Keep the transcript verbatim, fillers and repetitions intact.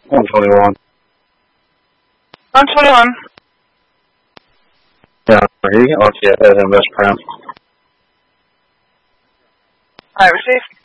one twenty-one. one twenty-one. Yeah, he R T F as in West Brown. Alright, receive.